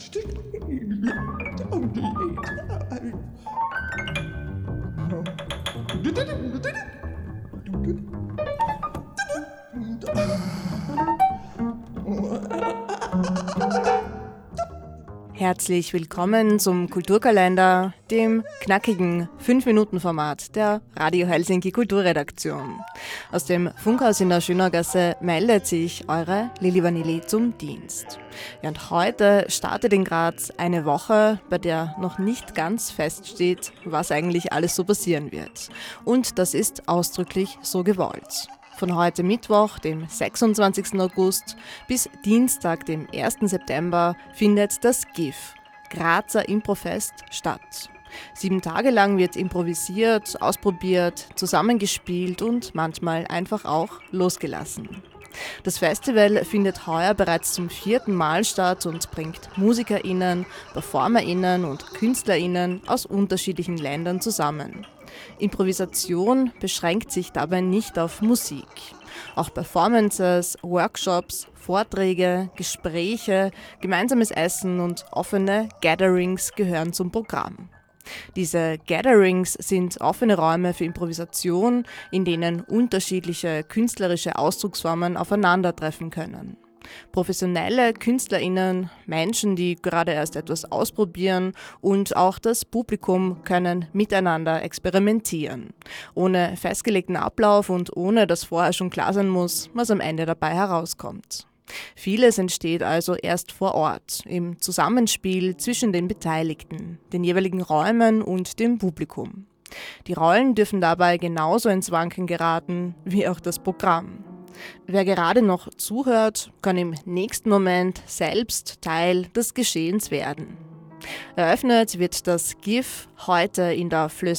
Herzlich willkommen zum Kulturkalender, dem knackigen 5-Minuten-Format der Radio Helsinki Kulturredaktion. Aus dem Funkhaus in der Schönaugasse meldet sich eure Lili Vanilli zum Dienst. Ja, und heute startet in Graz eine Woche, bei der noch nicht ganz feststeht, was eigentlich alles so passieren wird. Und das ist ausdrücklich so gewollt. Von heute Mittwoch, dem 26. August, bis Dienstag, dem 1. September, findet das GIF, Grazer Improfest, statt. 7 Tage lang wird improvisiert, ausprobiert, zusammengespielt und manchmal einfach auch losgelassen. Das Festival findet heuer bereits zum 4. Mal statt und bringt MusikerInnen, PerformerInnen und KünstlerInnen aus unterschiedlichen Ländern zusammen. Improvisation beschränkt sich dabei nicht auf Musik. Auch Performances, Workshops, Vorträge, Gespräche, gemeinsames Essen und offene Gatherings gehören zum Programm. Diese Gatherings sind offene Räume für Improvisation, in denen unterschiedliche künstlerische Ausdrucksformen aufeinandertreffen können. Professionelle KünstlerInnen, Menschen, die gerade erst etwas ausprobieren und auch das Publikum können miteinander experimentieren. Ohne festgelegten Ablauf und ohne dass vorher schon klar sein muss, was am Ende dabei herauskommt. Vieles entsteht also erst vor Ort, im Zusammenspiel zwischen den Beteiligten, den jeweiligen Räumen und dem Publikum. Die Rollen dürfen dabei genauso ins Wanken geraten wie auch das Programm. Wer gerade noch zuhört, kann im nächsten Moment selbst Teil des Geschehens werden. Eröffnet wird das GIF heute in der Flößerei